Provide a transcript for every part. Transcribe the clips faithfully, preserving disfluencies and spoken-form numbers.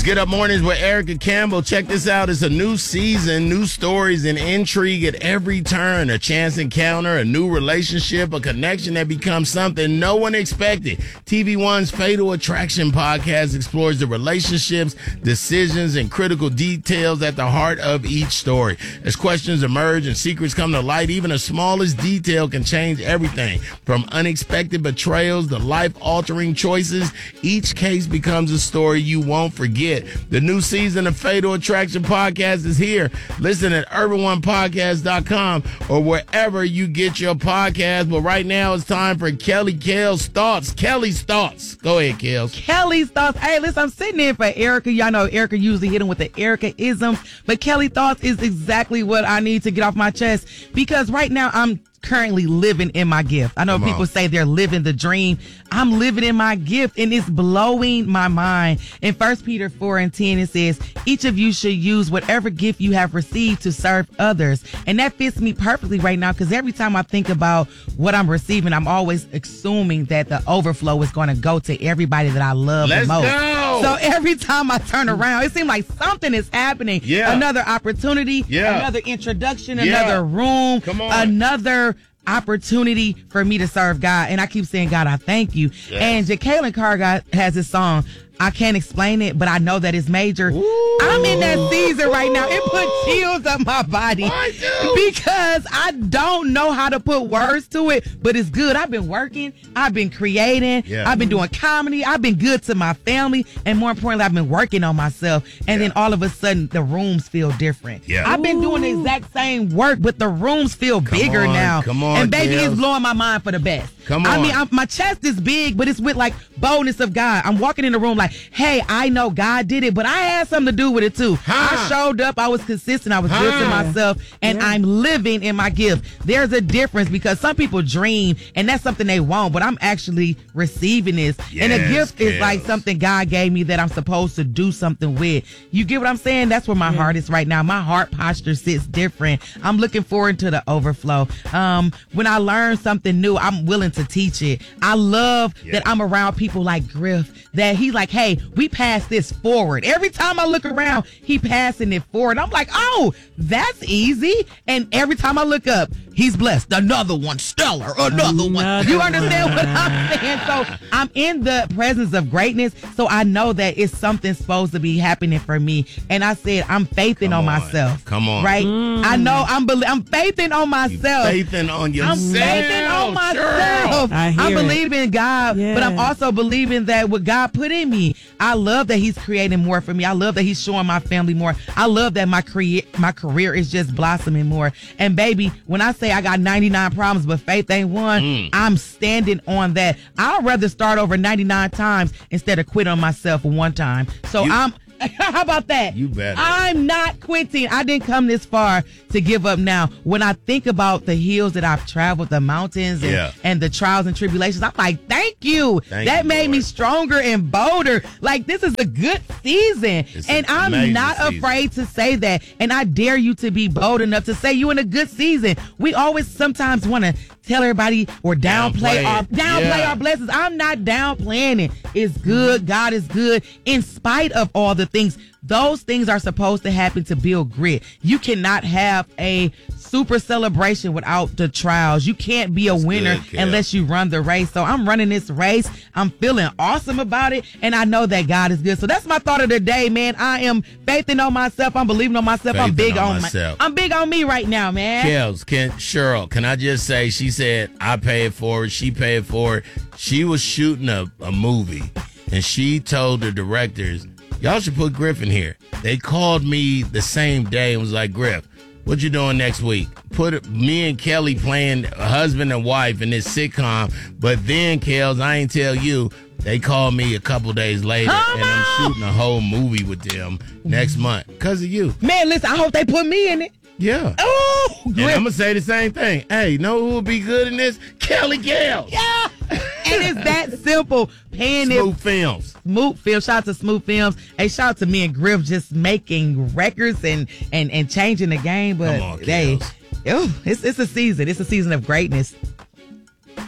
Get Up Mornings with Erica Campbell. Check this out. It's a new season, new stories and intrigue at every turn. A chance encounter, a new relationship, a connection that becomes something no one expected. T V One's Fatal Attraction podcast explores the relationships, decisions, and critical details at the heart of each story. As questions emerge and secrets come to light, even the smallest detail can change everything. From unexpected betrayals to life-altering choices, each case becomes a story you won't forget. The new season of Fatal Attraction podcast is here. Listen at urban one podcast dot com or wherever you get your podcast. But right now it's time for Kelly Kale's thoughts. Kelly's thoughts. Go ahead, Kels. Kelly's thoughts. Hey, listen, I'm sitting in for Erica. Y'all know Erica usually hit him with the Erica-isms, but Kelly thoughts is exactly what I need to get off my chest because right now I'm currently living in my gift. I know Come people on. say they're living the dream. I'm living in my gift and it's blowing my mind. In First Peter four and ten, it says, each of you should use whatever gift you have received to serve others. And that fits me perfectly right now because every time I think about what I'm receiving, I'm always assuming that the overflow is going to go to everybody that I love Let's the most. Go. So every time I turn around, it seems like something is happening. Yeah. Another opportunity, yeah. another introduction, yeah. another room, Come on. another opportunity for me to serve God. And I keep saying, God, I thank you. Yes. And Jacqueline Carr got, has this song. I can't explain it, but I know that it's major. Ooh. I'm in that season right now. It put chills up my body. I do. Because I don't know how to put words to it, but it's good. I've been working. I've been creating. Yeah. I've been doing comedy. I've been good to my family. And more importantly, I've been working on myself. And yeah. then all of a sudden, the rooms feel different. Yeah. I've been doing the exact same work, but the rooms feel Come bigger on, now. come on, And baby, Kels. it's blowing my mind for the best. Come I on. mean, I'm, my chest is big, but it's with like boldness of God. I'm walking in the room like, hey, I know God did it, but I had something to do with it too. Huh. I showed up. I was consistent. I was Huh. good to myself, and Yeah. I'm living in my gift. There's a difference because some people dream, and that's something they want, but I'm actually receiving this. And a Yes, gift is like Kels. something God gave me that I'm supposed to do something with. You get what I'm saying? That's where my Yeah. heart is right now. My heart posture sits different. I'm looking forward to the overflow. Um, when I learn something new, I'm willing to teach it. I love Yeah. that I'm around people like Griff, that he's like, hey, we pass this forward. Every time I look around, he passing it forward. I'm like, oh, that's easy. And every time I look up, he's blessed. Another one, stellar, another one. Another You understand one. what I'm saying? So I'm in the presence of greatness. So I know that it's something supposed to be happening for me. And I said, I'm faithing Come on, on. myself. Come on. Right? I know I'm be- I'm faithing on myself. Faithing on yourself. I'm faithing on myself. I hear I it. believe in God, Yeah. but I'm also believing that what God put in me, I love that He's creating more for me. I love that He's showing my family more. I love that my career, my career is just blossoming more. And baby, when I say I got ninety-nine problems, but faith ain't one, Mm. I'm standing on that. I'd rather start over ninety-nine times instead of quit on myself one time. So You- I'm. How about that? You better. I'm not quitting. I didn't come this far to give up now. When I think about the hills that I've traveled, the mountains and, Yeah. and the trials and tribulations, I'm like, thank you. Thank that you, made me Lord. stronger and bolder. Like, this is a good season. It's and an I'm amazing not season. afraid to say that. And I dare you to be bold enough to say you in a good season. We always sometimes want to tell everybody or downplay, Downplay our it. downplay Yeah. our blessings. I'm not downplaying it. It's good. God is good in spite of all the things. Those things are supposed to happen to build grit. You cannot have a super celebration without the trials. You can't be a That's winner good, Kel. unless you run the race. So I'm running this race. I'm feeling awesome about it. And I know that God is good. So that's my thought of the day, man. I am faithing on myself. I'm believing on myself. I'm Faithing big on on, myself. my, I'm big on me right now, man. Kels, can Cheryl, can I just say, she said, I paid for it, she paid for it. She was shooting a, a movie, and she told the directors, y'all should put Griff in here. They called me the same day and was like, Griff, what you doing next week? Put me and Kelly playing a husband and wife in this sitcom. But then, Kels, I ain't tell you, they called me a couple days later, Come and I'm on. shooting a whole movie with them next month because of you. Man, listen, I hope they put me in it. Yeah. Oh, And Griff. I'm going to say the same thing. Hey, know who would be good in this? Kelly Gale. Yeah. And it's that simple. Paying it. Smooth Films. Smooth Films. Shout out to Smooth Films. Hey, shout out to me and Griff just making records and and and changing the game. But Come on, hey, Kels. oh, it's it's a season. It's a season of greatness.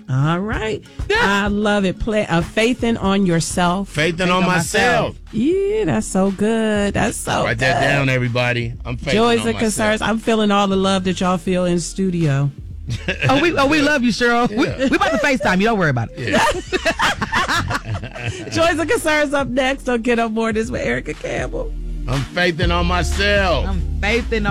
All right. I love it. Play uh, faithing on yourself. Faithing on, on myself. myself. Yeah, that's so good. That's so Write good. that down, everybody. I'm faithing Joys on and myself. concerns. I'm feeling all the love that y'all feel in studio. oh, we oh we love you, Cheryl. Yeah. We, we about to FaceTime you. Don't worry about it. Yeah. Joys and concerns up next. Don't Get Up More. This with Erica Campbell. I'm faithing on myself. I'm faithing on